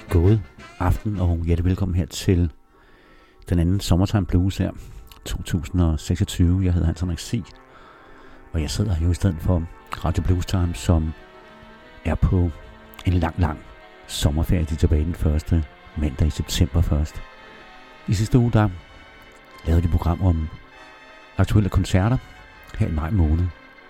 God aften og hjertelig velkommen her til den anden Summertime Blues her 2026. Jeg hedder Hans Henrik Sig, og jeg sidder jo i stedet for Radio Blues Time, som er på en lang sommerferie. De er tilbage den første mandag i september først. I sidste uge der lavede de et program om aktuelle koncerter her i maj måned.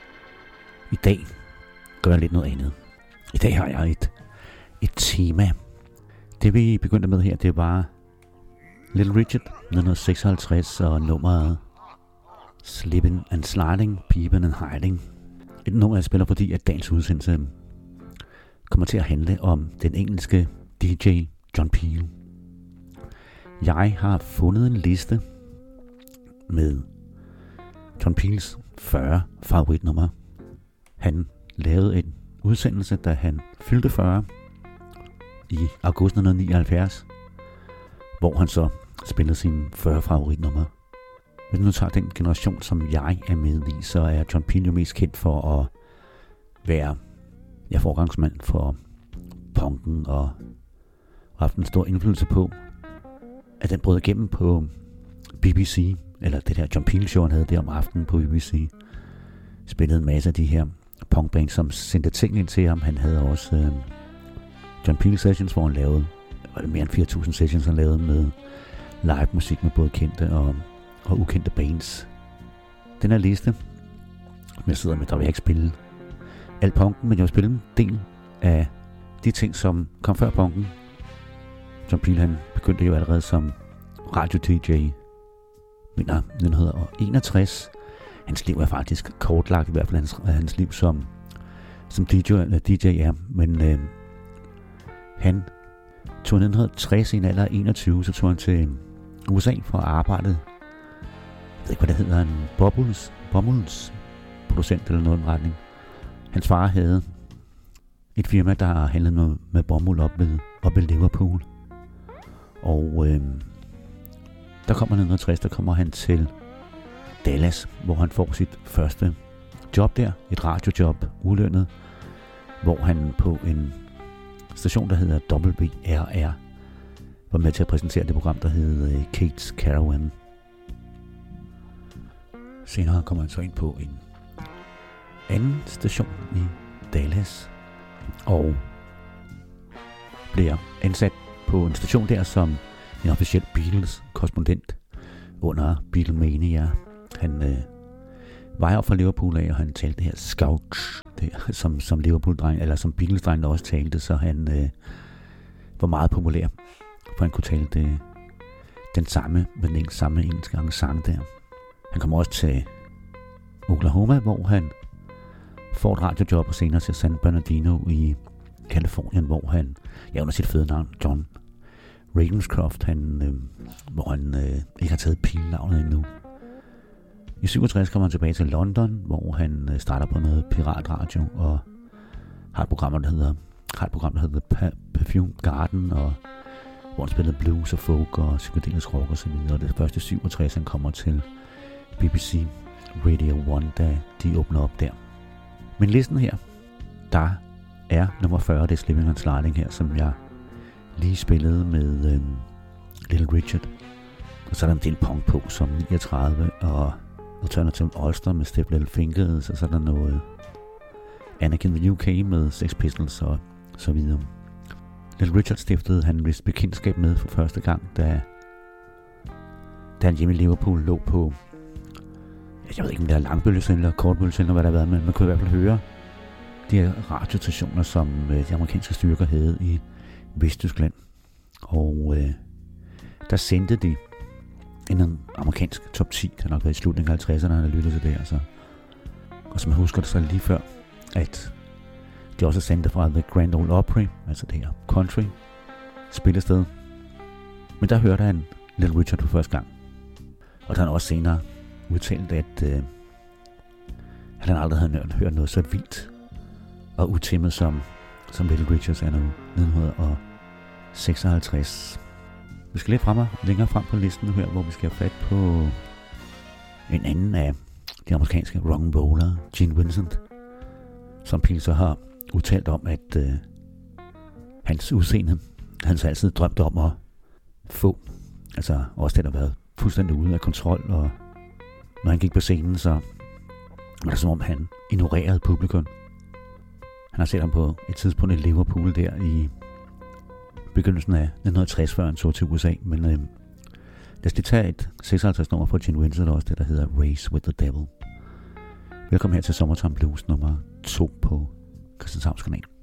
I dag gør jeg lidt noget andet. I dag har jeg et tema. Det vi begyndte med her, det var Little Richard 1956 og nummeret Slippin' and Sliding, Peepin' and Hiding. Et nummer jeg spiller, fordi at dagens udsendelse kommer til at handle om den engelske DJ John Peel. Jeg har fundet en liste med John Peels 40 favoritnumre. Han lavede en udsendelse, da han fyldte 40 i august 1979, hvor han så spillede sine 40 favoritnumre. Hvis nu tager den generation, som jeg er med i, så er John Peel jo mest kendt for at være forgangsmand for punken og haft en stor indflydelse på, at den brød igennem på BBC, eller det der John Peel show, han havde der om aftenen på BBC. Spillede en masse af de her punkbands, som sendte ting ind til ham. Han havde også John Peel Sessions, hvor han lavede mere end 4.000 sessions, han lavede med live musik med både kendte og ukendte bands. Den her liste, jeg sidder med, der vil jeg ikke spille alt punken, men jeg vil spille en del af de ting, som kom før punken. John Peel, han begyndte jo allerede som radio-DJ, mener 1961. Hans liv er faktisk kortlagt, i hvert fald hans liv som DJ er, men han tog 1960 i en alder af 21, så tog han til USA for at arbejde. Jeg ved ikke, hvad det hedder, en bomulds producent eller noget i retning. Hans far havde et firma, der handlede med bomuld op ved Liverpool. Og der kommer 1960, der kommer han til Dallas, hvor han får sit første job der, et radiojob, ulønnet, hvor han på en station, der hedder WRR, var med til at præsentere det program, der hedder Kate's Caravan. Senere kommer han så ind på en anden station i Dallas, og bliver ansat på en station der som en officiel Beatles-korrespondent under Beatlemania. Han var jo fra Liverpool af, og han talte det her Scouch, som Liverpool-dreng, eller som Beatles-dreng også talte, så han var meget populær, for han kunne tale den samme engelske sang der. Han kommer også til Oklahoma, hvor han får et radiojob, og senere til San Bernardino i Kalifornien, hvor han, under sit fede navn, John Ravenscroft, hvor han ikke har taget Peel-navnet endnu. I 67 kommer han tilbage til London, hvor han starter på noget piratradio og har et program, der hedder Perfume Garden, og hvor han spillede blues og folk og psykedelisk rock og så videre. Og det første 67, han kommer til BBC Radio 1, da de åbner op der. Men listen her, der er nummer 40, det er Slippin' and Sliding her, som jeg lige spillede med Little Richard. Og så er der en del punk på, som 39, og Alternative Ulster med Step Little Fingers, og så er der noget Anakin the UK med Sex Pistols og så videre. Little Richard stiftede han vist bekendtskab med for første gang, da han hjemme i Liverpool lå på, jeg ved ikke om det er langbølgesender eller kortbølgesender, hvad der har været, men man kunne i hvert fald høre de her radiostationer, som de amerikanske styrker havde i Vesttyskland. Og der sendte de en amerikansk top 10, det har nok været i slutningen af 50'erne, han har lyttet til det her. Så. Og som jeg husker det så lige før, at de også sendte fra The Grand Ole Opry, altså det her country spillested. Men der hørte han Little Richard for første gang. Og der han også senere udtalt, at han aldrig havde hørt noget så vildt og utæmmet som Little Richard er nu 1956. Vi skal lidt længere frem på listen her, hvor vi skal have fat på en anden af de amerikanske rock'n'rollere, Gene Vincent, som Peel så har udtalt om, at hans udseende han så altid drømt om at få. Altså også det, der har været fuldstændig ude af kontrol, og når han gik på scenen, så var det som om han ignorerede publikum. Han har set ham på et tidspunkt i Liverpool der i begyndelsen af 1960, før han så til USA, men lad os lige tage et 56 nummer fra Gene Vincent, også det, der hedder Race with the Devil. Velkommen her til Summertime Blues nummer 2 på Christianshavns kanal.